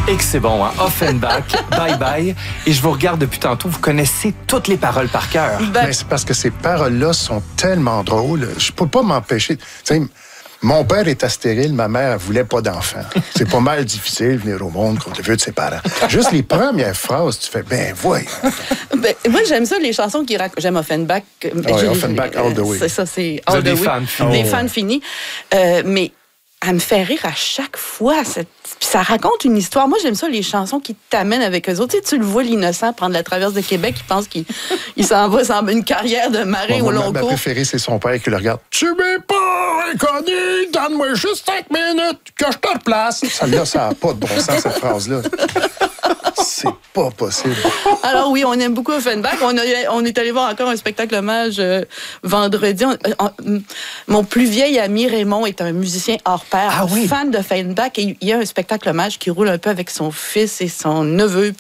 Et que c'est bon, hein? Offenbach, bye bye. Et je vous regarde depuis tantôt, vous connaissez toutes les paroles par cœur. Mais c'est parce que ces paroles-là sont tellement drôles. Je peux pas m'empêcher. Tu sais, mon père était stérile, ma mère ne voulait pas d'enfant. C'est pas mal difficile de venir au monde contre le vœu de ses parents. Juste les premières phrases, tu fais, ben voyons. Moi, j'aime ça, les chansons qui racontent. J'aime Offenbach. Offenbach all the way. C'est ça, c'est all the way. Des fans finis. Mais elle me fait rire à chaque fois. Puis ça raconte une histoire. Moi, j'aime ça, les chansons qui t'amènent avec eux autres. Tu le vois, l'innocent, prendre la traverse de Québec, il pense qu'il s'en va sans une carrière de marin au long cours. Ma préférée, c'est son père qui le regarde. Tu m'es pas reconnu, donne-moi juste 5 minutes que je te replace. Celle-là, ça n'a pas de bon sens, cette phrase-là. C'est pas possible. Alors oui, on aime beaucoup Offenbach. On est allé voir encore un spectacle hommage vendredi. Mon plus vieil ami Raymond est un musicien hors pair, fan d'Offenbach. Et il y a un spectacle hommage qui roule un peu avec son fils et son neveu.